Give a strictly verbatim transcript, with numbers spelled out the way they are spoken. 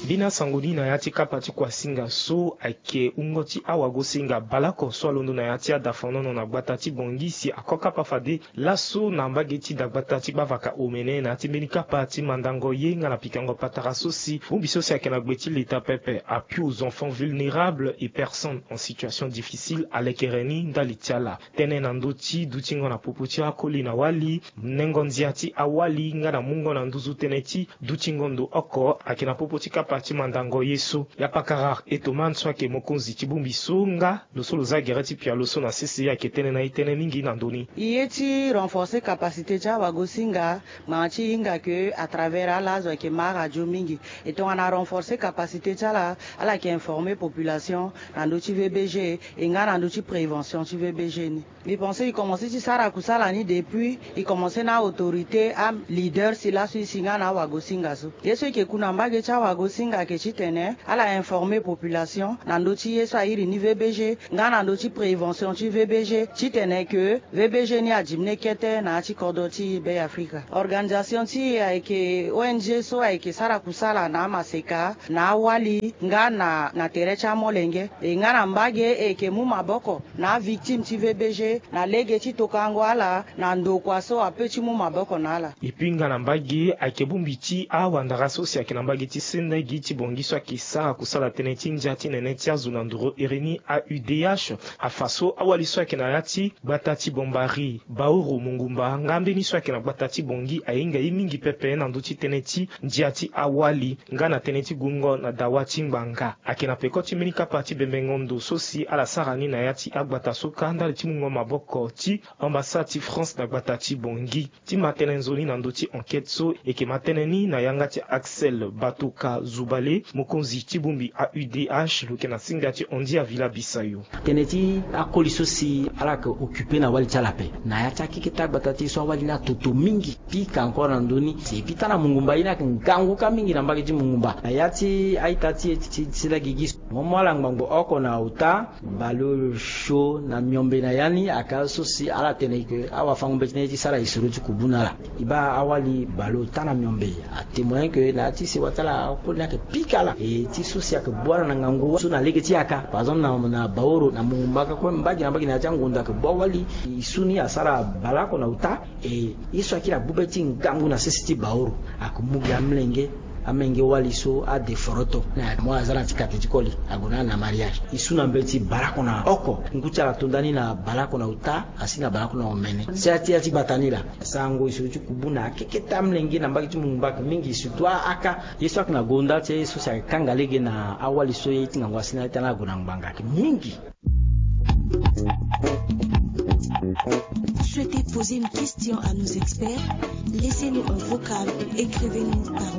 Bina sanguni na yati kapati kwa singa so ake ungoti awago singa balako so alondo na yati adafono na gbatati bongisi akoka pafade laso na mbageti da gbatati bavaka omene na timeni kapati mandango yenga na pikango patarasosi umbisosi ake na gbeti l'état pepe appui aux enfants vulnérables et personnes en situation difficile alekereni ndalitiala tene na ndoti dutingo na popoti akoli na wali nengonziati awali nga na mungo na nduzu teneti dutingo ndo oko ake na popoti kapati mandango yeso ya pakarar etoman swake mokonzi chibumbiso nga losolo za gerati pia loso na sisi ya ketene na itene mingi na ndoni yeti renforcer capacité cha wagosinga machi inga que à travers la zo ke ma radio mingi et on a renforcer capacité cha la ala ki informer population na ndoti V B G inga na ndoti prévention ci V B G ni il pensait il commençait ci sara kusala ni depuis il commençait na autorité am leader si la si singa na wagosinga so yeso ke kuna mbage cha wagosinga ke chitene ala informer population na ndoti yeso iri ni V B G nga na ndoti prévention ci V B G chitene que V B G ni ajimne kete na chi kodoti be Africa organisation ti ke O N G so ke sara kusala na maseka na wali nga na na terecha molenge e nga na mbage e ke mu maboko na victime ti V B G na lege ti tokango ala na ndokwa so apeti mu maboko na ala ipinga na mbage akebumbiti awandara sosi ake na mbage ti senda giti bongiso ake sara kusala teneti njati neneti azuna nduro ereni A U D H afaso awaliso ake na yati batati bombari bauru mungumba ngambe niso ake na batati bongi ainga imingi pepe na nduti teneti njiati awali nga na teneti gungo na dawati mbanga ake na pekoti minika pati bembengondo sosi ala sarani na yati agbata soka ndali ti mungo maboko ti ambassade France na batati bongi ti matenenzoni na nduti enquête so eke mateneni na yanga ti Axel Batuka Zubale mokonzi ti bumbi A U D H luke na singa ti ondi a Villa Bisayo teneti akoli sosi ala ke occupé na wali chalape na ya chaki kita batati so wali na toto mingi pika encore na ndoni se pita na mungumba ina ngangu ka mingi na mbagi ti mungumba na yati aitati ti sila gigis momala ngbango oko na uta balo show na myombe na yani aka sosi ala teneke awa fangombe ti sara isuru ti kubuna la iba awali balo tana myombe a témoin que na ti se watala ko na ke pika la e ti sosi aka bwana na ngangu so na lege ti aka par exemple na na baoro na mungumba ka ko mbagi na mbagi na jangunda ke bawali isuni asara balako na uta e iso akira bubeti ngangu na sisi ti baoro akumugi amlenge amenge waliso a deforoto na mwa zana tikati tikoli agona na mariage isuna mbeti balako na oko ngucha la tondani na balako na uta asina balako na omene seati ati batanila sango iso ti kubuna keketa mlenge na mbaki ti mumbaka mingi sutwa aka yeso akina gonda ti yeso sa kanga lege na awaliso yeti ngwa sina tana gona ngbanga mingi. Souhaitez poser une question à nos experts? Laissez-nous un vocal ou écrivez-nous par